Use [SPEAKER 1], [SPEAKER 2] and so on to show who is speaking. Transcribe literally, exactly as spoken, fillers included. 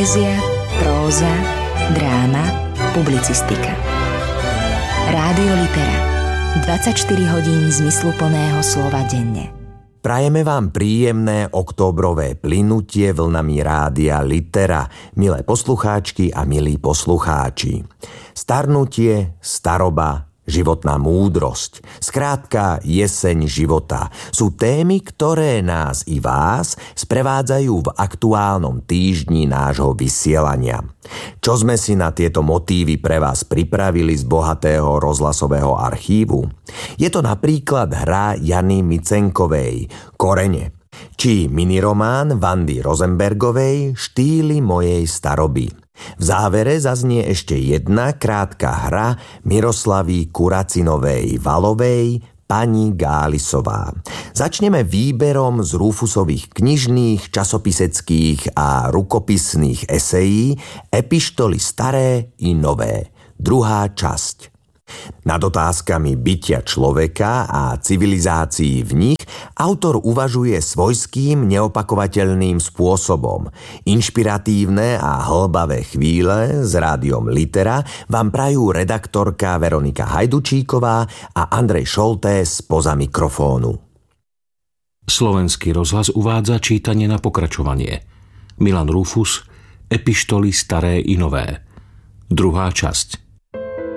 [SPEAKER 1] Poézia, próza, dráma, publicistika. Rádio Litera. dvadsaťštyri hodín zmysluplného slova denne.
[SPEAKER 2] Prajeme vám príjemné októbrové plynutie vlnami Rádia Litera, milé poslucháčky a milí poslucháči. Starnutie, staroba, životná múdrosť, skrátka jeseň života sú témy, ktoré nás i vás sprevádzajú v aktuálnom týždni nášho vysielania. Čo sme si na tieto motívy pre vás pripravili z bohatého rozhlasového archívu? Je to napríklad hra Jany Micenkovej Korene, či miniromán Vandy Rosenbergovej Štýly mojej staroby. V závere zaznie ešte jedna krátka hra Miroslavy Kuracinovej Valovej Pani Gálisová. Začneme výberom z Rufusových knižných, časopiseckých a rukopisných esejí Epištoly staré i nové. Druhá časť. Nad otázkami bytia človeka a civilizácií v nich autor uvažuje svojským neopakovateľným spôsobom. Inšpiratívne a hlbavé chvíle s rádiom Litera vám prajú redaktorka Veronika Hajdučíková a Andrej Šoltés spoza mikrofónu.
[SPEAKER 3] Slovenský rozhlas uvádza čítanie na pokračovanie. Milan Rufus, Epištoly staré i nové. Druhá časť.